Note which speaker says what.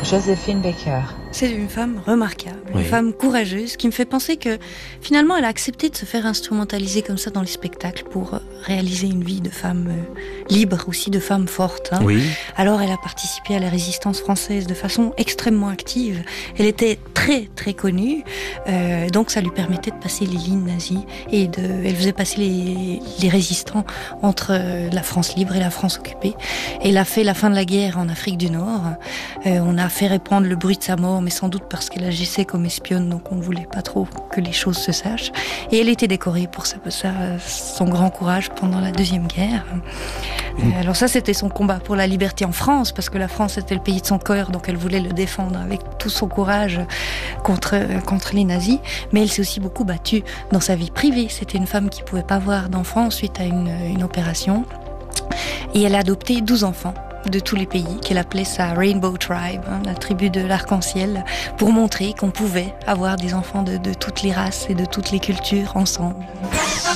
Speaker 1: Joséphine Baker.
Speaker 2: C'est une femme remarquable, une femme courageuse qui me fait penser que finalement elle a accepté de se faire instrumentaliser comme ça dans les spectacles pour réaliser une vie de femme libre, aussi de femme forte.
Speaker 3: Oui.
Speaker 2: Alors elle a participé à la résistance française de façon extrêmement active. Elle était très très connue, donc ça lui permettait de passer les lignes nazies et elle faisait passer les résistants entre la France libre et la France occupée. Elle a fait la fin de la guerre en Afrique du Nord. On a fait répandre le bruit de sa mort, mais sans doute parce qu'elle agissait comme espionne, donc on ne voulait pas trop que les choses se sachent. Et elle était décorée pour son grand courage pendant la Deuxième Guerre. Alors ça, c'était son combat pour la liberté en France, parce que la France était le pays de son cœur, donc elle voulait le défendre avec tout son courage contre les nazis. Mais elle s'est aussi beaucoup battue dans sa vie privée. C'était une femme qui ne pouvait pas avoir d'enfants suite à une opération. Et elle a adopté 12 enfants de tous les pays, qu'elle appelait sa Rainbow Tribe, la tribu de l'arc-en-ciel, pour montrer qu'on pouvait avoir des enfants de toutes les races et de toutes les cultures ensemble.